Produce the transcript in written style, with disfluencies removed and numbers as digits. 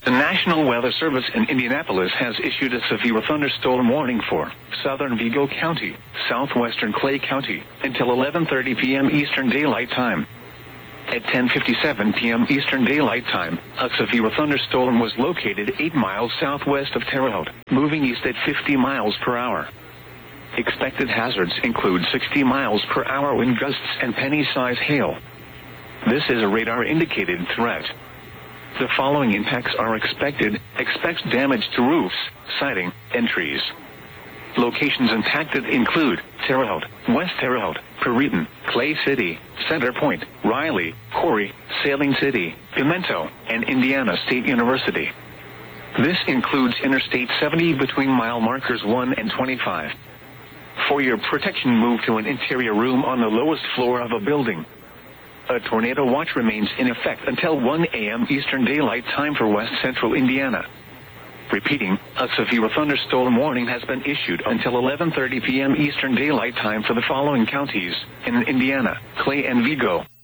The National Weather Service in Indianapolis has issued a severe thunderstorm warning for southern Vigo County, southwestern Clay County, until 11:30 p.m. Eastern Daylight Time. At 10:57 p.m. Eastern Daylight Time, a severe thunderstorm was located 8 miles southwest of Terre Haute, moving east at 50 miles per hour. Expected hazards include 60 miles per hour wind gusts and penny-size hail. This is a radar-indicated threat. The following impacts are expected. Expect damage to roofs, siding, and trees. Locations impacted include Terre Haute, West Terre Haute, Perriten, Clay City, Center Point, Riley, Corry, Sailing City, Pimento, and Indiana State University. This includes Interstate 70 between mile markers 1 and 25. For your protection, move to an interior room on the lowest floor of a building. A tornado watch remains in effect until 1 a.m. Eastern Daylight Time for West Central Indiana. Repeating, a severe thunderstorm warning has been issued until 11:30 p.m. Eastern Daylight Time for the following counties in Indiana: Clay and Vigo.